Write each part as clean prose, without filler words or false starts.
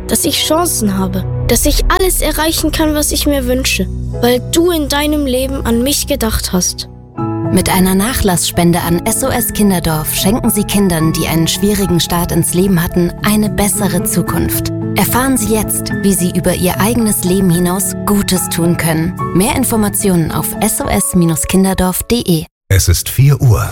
dass ich Chancen habe, dass ich alles erreichen kann, was ich mir wünsche, weil du in deinem Leben an mich gedacht hast. Mit einer Nachlassspende an SOS Kinderdorf schenken Sie Kindern, die einen schwierigen Start ins Leben hatten, eine bessere Zukunft. Erfahren Sie jetzt, wie Sie über Ihr eigenes Leben hinaus Gutes tun können. Mehr Informationen auf sos-kinderdorf.de. Es ist 4 Uhr.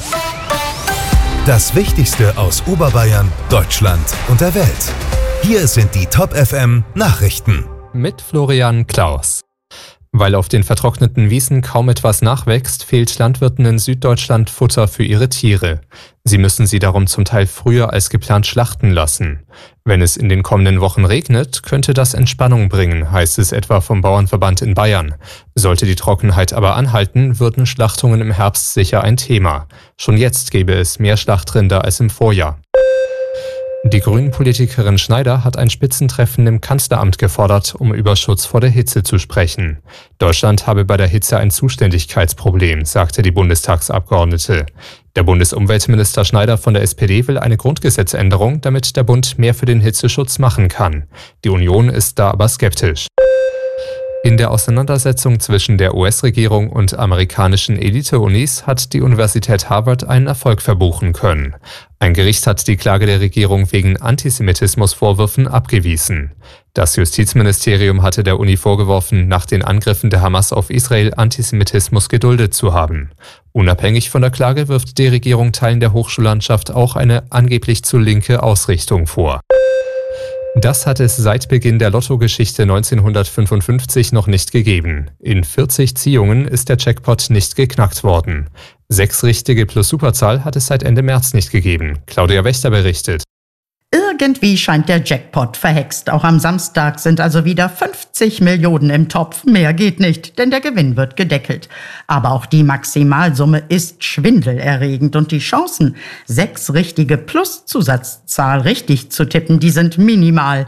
Das Wichtigste aus Oberbayern, Deutschland und der Welt. Hier sind die Top FM Nachrichten. Mit Florian Klaus. Weil auf den vertrockneten Wiesen kaum etwas nachwächst, fehlt Landwirten in Süddeutschland Futter für ihre Tiere. Sie müssen sie darum zum Teil früher als geplant schlachten lassen. Wenn es in den kommenden Wochen regnet, könnte das Entspannung bringen, heißt es etwa vom Bauernverband in Bayern. Sollte die Trockenheit aber anhalten, würden Schlachtungen im Herbst sicher ein Thema. Schon jetzt gäbe es mehr Schlachtrinder als im Vorjahr. Die Grünen-Politikerin Schneider hat ein Spitzentreffen im Kanzleramt gefordert, um über Schutz vor der Hitze zu sprechen. Deutschland habe bei der Hitze ein Zuständigkeitsproblem, sagte die Bundestagsabgeordnete. Der Bundesumweltminister Schneider von der SPD will eine Grundgesetzänderung, damit der Bund mehr für den Hitzeschutz machen kann. Die Union ist da aber skeptisch. In der Auseinandersetzung zwischen der US-Regierung und amerikanischen Elite-Unis hat die Universität Harvard einen Erfolg verbuchen können. Ein Gericht hat die Klage der Regierung wegen Antisemitismusvorwürfen abgewiesen. Das Justizministerium hatte der Uni vorgeworfen, nach den Angriffen der Hamas auf Israel Antisemitismus geduldet zu haben. Unabhängig von der Klage wirft die Regierung Teilen der Hochschullandschaft auch eine angeblich zu linke Ausrichtung vor. Das hat es seit Beginn der Lottogeschichte 1955 noch nicht gegeben. In 40 Ziehungen ist der Jackpot nicht geknackt worden. 6 richtige plus Superzahl hat es seit Ende März nicht gegeben. Claudia Wächter berichtet. Irgendwie scheint der Jackpot verhext. Auch am Samstag sind also wieder 50 Millionen im Topf. Mehr geht nicht, denn der Gewinn wird gedeckelt. Aber auch die Maximalsumme ist schwindelerregend und die Chancen, 6 richtige plus Zusatzzahl richtig zu tippen, die sind minimal.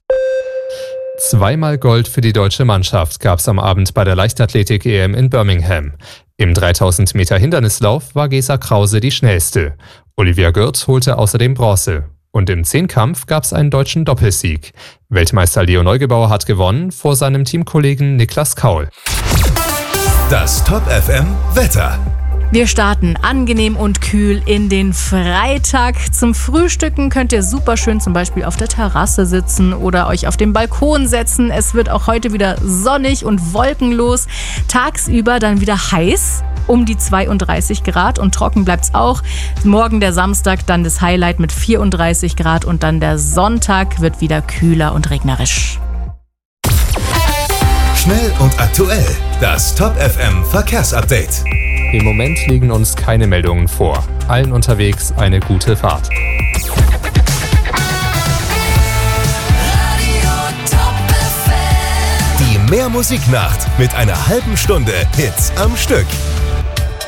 2-mal Gold für die deutsche Mannschaft gab es am Abend bei der Leichtathletik-EM in Birmingham. Im 3000 Meter Hindernislauf war Gesa Krause die schnellste. Olivia Gürt holte außerdem Bronze. Und im Zehnkampf gab es einen deutschen Doppelsieg. Weltmeister Leo Neugebauer hat gewonnen vor seinem Teamkollegen Niklas Kaul. Das Top FM Wetter. Wir starten angenehm und kühl in den Freitag. Zum Frühstücken könnt ihr super schön zum Beispiel auf der Terrasse sitzen oder euch auf den Balkon setzen. Es wird auch heute wieder sonnig und wolkenlos. Tagsüber dann wieder heiß, um die 32 Grad und trocken bleibt's auch. Morgen der Samstag dann das Highlight mit 34 Grad und dann der Sonntag wird wieder kühler und regnerisch. Schnell und aktuell. Das Top FM Verkehrsupdate. Im Moment liegen uns keine Meldungen vor. Allen unterwegs eine gute Fahrt. Die Mehrmusiknacht mit einer halben Stunde Hits am Stück.